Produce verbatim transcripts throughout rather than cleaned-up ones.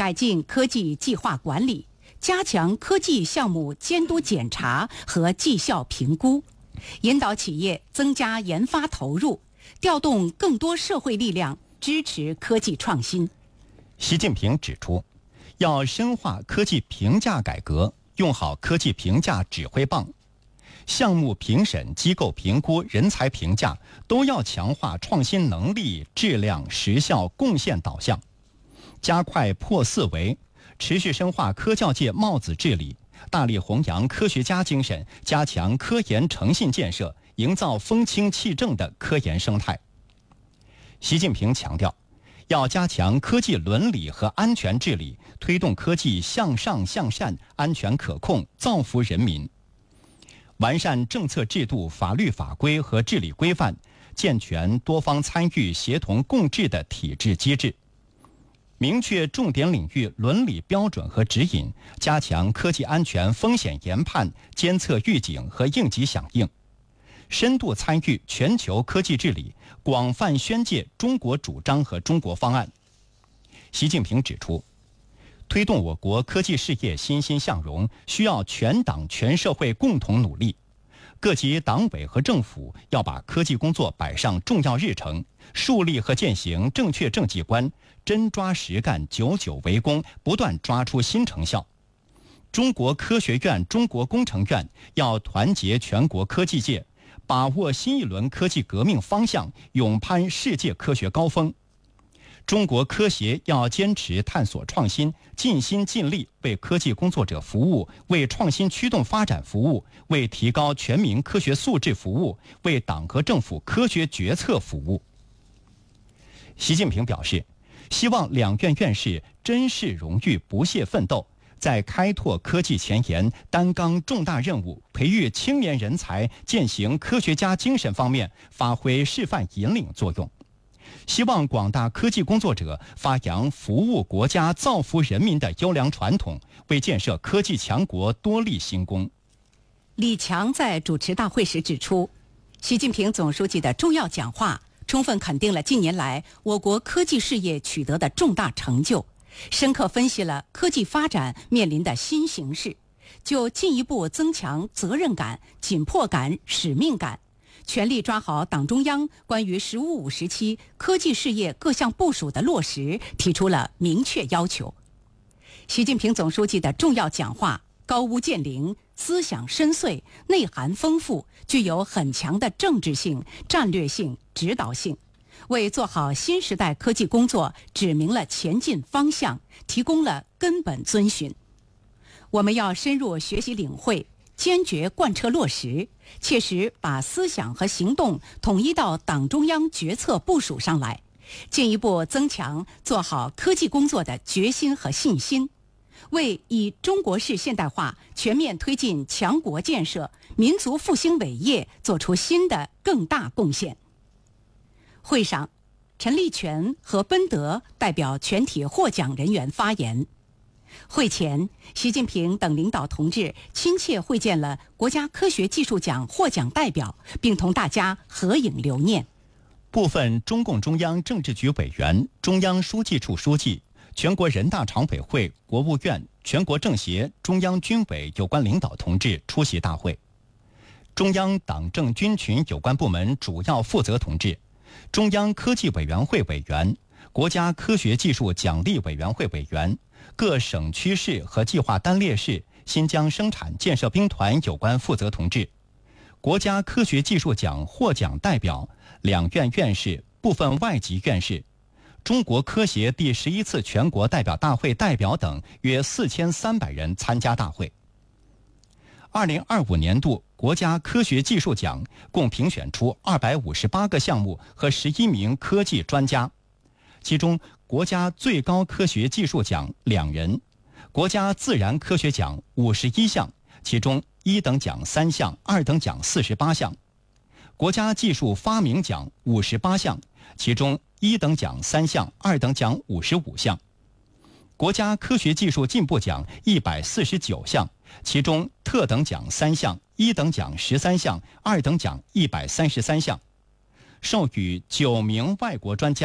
改进科技计划管理，加强科技项目监督检查和绩效评估，引导企业增加研发投入，调动更多社会力量支持科技创新。 习近平指出，要深化科技评价改革，用好科技评价指挥棒，项目评审、机构评估、人才评价都要强化创新能力、质量、实效、贡献导向，加快破四维，持续深化科教界帽子治理，大力弘扬科学家精神，加强科研诚信建设，营造风清气正的科研生态。习近平强调，要加强科技伦理和安全治理，推动科技向上向善、安全可控，造福人民。完善政策制度、法律法规和治理规范，健全多方参与、协同共治的体制机制。明确重点领域伦理标准和指引，加强科技安全风险研判、监测预警和应急响应。深度参与全球科技治理，广泛宣介中国主张和中国方案。习近平指出，推动我国科技事业欣欣向荣，需要全党全社会共同努力。各级党委和政府要把科技工作摆上重要日程，树立和践行正确政绩观，真抓实干，久久为功，不断抓出新成效。中国科学院、中国工程院要团结全国科技界，把握新一轮科技革命方向，勇攀世界科学高峰。中国科协要坚持探索创新，尽心尽力为科技工作者服务，为创新驱动发展服务，为提高全民科学素质服务，为党和政府科学决策服务。习近平表示，希望两院院士珍视荣誉，不懈奋斗，在开拓科技前沿、担纲重大任务、培育青年人才、践行科学家精神方面发挥示范引领作用。希望广大科技工作者发扬服务国家、造福人民的优良传统，为建设科技强国多立新功。 李强在主持大会时指出，习近平总书记的重要讲话充分肯定了近年来我国科技事业取得的重大成就，深刻分析了科技发展面临的新形势，就进一步增强责任感、紧迫感、使命感，全力抓好党中央关于“十五五”时期科技事业各项部署的落实，提出了明确要求。习近平总书记的重要讲话高屋建瓴，思想深邃，内涵丰富，具有很强的政治性、战略性、指导性，为做好新时代科技工作指明了前进方向，提供了根本遵循。我们要深入学习领会，坚决贯彻落实，切实把思想和行动统一到党中央决策部署上来，进一步增强做好科技工作的决心和信心，为以中国式现代化全面推进强国建设、民族复兴伟业做出新的更大贡献。会上，陈立全和奔德代表全体获奖人员发言。会前，习近平等领导同志亲切会见了国家科学技术奖获奖代表，并同大家合影留念。 部分中共中央政治局委员、中央书记处书记、全国人大常委会、国务院、全国政协、中央军委有关领导同志出席大会。中央党政军群有关部门主要负责同志、中央科技委员会委员、国家科学技术奖励委员会委员、各省区市和计划单列市新疆生产建设兵团有关负责同志、国家科学技术奖获奖代表、两院院士、部分外籍院士、中国科协第十一次全国代表大会代表等约四千三百人参加大会。二零二五年度国家科学技术奖共评选出二百五十八个项目和十一名科技专家，其中国家最高科学技术奖两人，国家自然科学奖五十一项，其中一等奖三项，二等奖四十八项；国家技术发明奖五十八项，其中一等奖三项，二等奖五十五项；国家科学技术进步奖一百四十九项，其中特等奖三项，一等奖十三项，二等奖一百三十三项。授予九名外国专家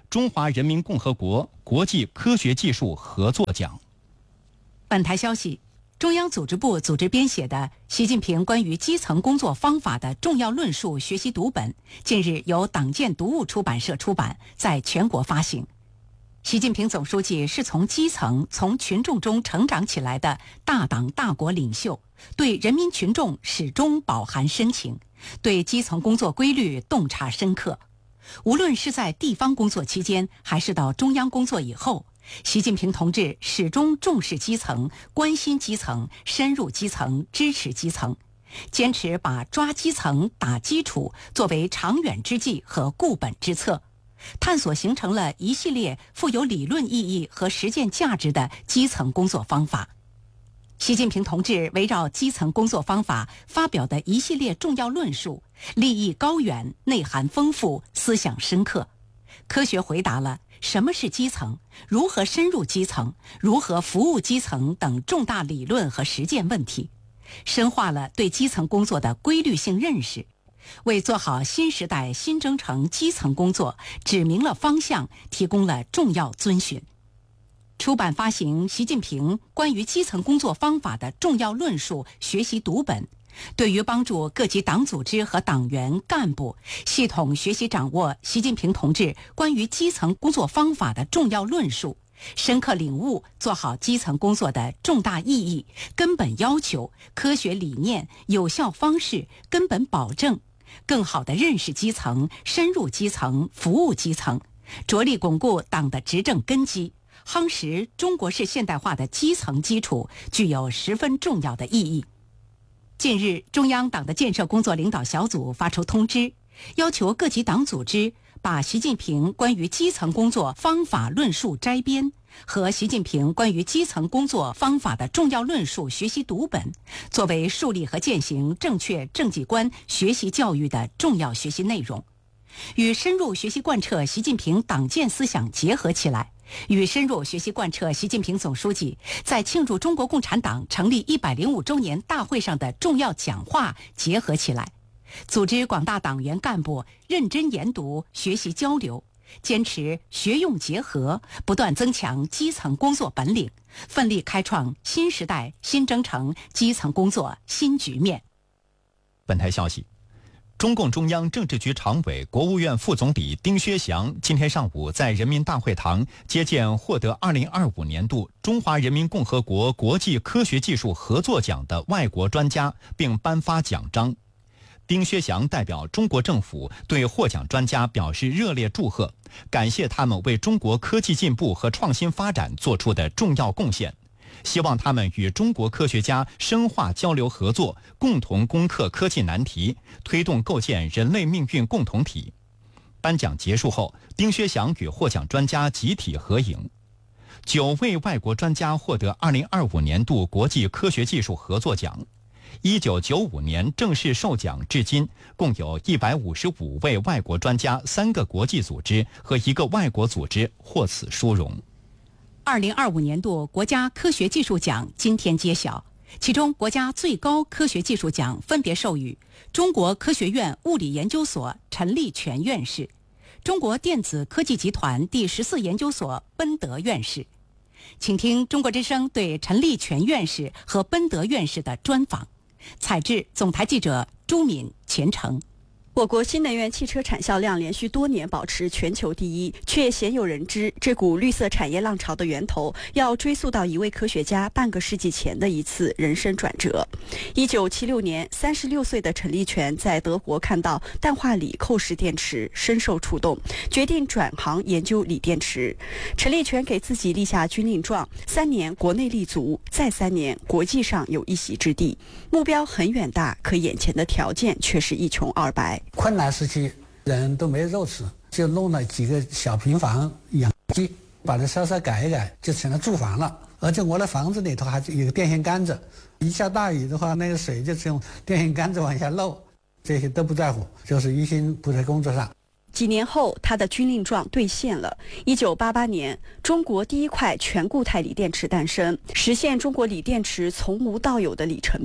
中华人民共和国国际科学技术合作奖。 本台消息，中央组织部组织编写的《习近平关于基层工作方法的重要论述》学习读本，近日由党建读物出版社出版，在全国发行。习近平总书记是从基层、从群众中成长起来的大党大国领袖，对人民群众始终饱含深情，对基层工作规律洞察深刻。无论是在地方工作期间，还是到中央工作以后，习近平同志始终重视基层，关心基层，深入基层，支持基层，坚持把抓基层、打基础作为长远之计和固本之策，探索形成了一系列富有理论意义和实践价值的基层工作方法。习近平同志围绕基层工作方法发表的一系列重要论述，立意高远，内涵丰富，思想深刻，科学回答了什么是基层、如何深入基层、如何服务基层等重大理论和实践问题，深化了对基层工作的规律性认识，为做好新时代新征程基层工作指明了方向，提供了重要遵循。出版发行《习近平关于基层工作方法的重要论述》学习读本，对于帮助各级党组织和党员干部系统学习掌握习近平同志关于基层工作方法的重要论述，深刻领悟做好基层工作的重大意义、根本要求、科学理念、有效方式、根本保证，更好地认识基层、深入基层、服务基层，着力巩固党的执政根基，夯实中国式现代化的基层基础，具有十分重要的意义。近日，中央党的建设工作领导小组发出通知，要求各级党组织把习近平关于基层工作方法论述摘编和习近平关于基层工作方法的重要论述学习读本作为树立和践行正确政绩观学习教育的重要学习内容，与深入学习贯彻习近平党建思想结合起来，与深入学习贯彻习近平总书记在庆祝中国共产党成立一百零五周年大会上的重要讲话结合起来，组织广大党员干部认真研读、学习交流，坚持学用结合，不断增强基层工作本领，奋力开创新时代新征程基层工作新局面。 本台消息，中共中央政治局常委、国务院副总理丁薛祥今天上午在人民大会堂接见获得二零二五年度中华人民共和国国际科学技术合作奖的外国专家，并颁发奖章。丁薛祥代表中国政府对获奖专家表示热烈祝贺，感谢他们为中国科技进步和创新发展做出的重要贡献，希望他们与中国科学家深化交流合作，共同攻克科技难题，推动构建人类命运共同体。颁奖结束后，丁薛祥与获奖专家集体合影。九位外国专家获得二零二五年度国际科学技术合作奖。一九九五年正式授奖至今，共有一百五十五位外国专家、三个国际组织和一个外国组织获此殊荣。 二零二五年度国家科学技术奖今天揭晓，其中国家最高科学技术奖分别授予中国科学院物理研究所陈立全院士、中国电子科技集团第十四研究所奔德院士。请听中国之声对陈立全院士和奔德院士的专访。采制总台记者朱敏、钱程。 我国新能源汽车产销量连续多年保持全球第一，却鲜有人知这股绿色产业浪潮的源头要追溯到一位科学家半个世纪前的一次人生转折。一九七六年，三十六岁的陈立全在德国看到氮化锂扣式电池，深受触动，决定转行研究锂电池。陈立全给自己立下军令状：三年国内立足，再三年国际上有一席之地。目标很远大，可眼前的条件却是一穷二白。 困难时期，人都没肉吃，就弄了几个小平房养鸡，把它稍稍改一改，就成了住房了。而且我的房子里头还有个电线杆子，一下大雨的话，那个水就从电线杆子往下漏，这些都不在乎，就是一心扑在工作上。 几年后，他的军令状兑现了。一九八八年，中国第一块全固态锂电池诞生，实现中国锂电池从无到有的里程碑。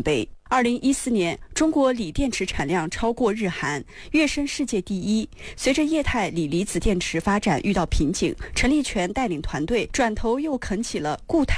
二零一四年，中国锂电池产量超过日韩，跃升世界第一。随着液态锂离子电池发展遇到瓶颈，陈立全带领团队转头又啃起了固态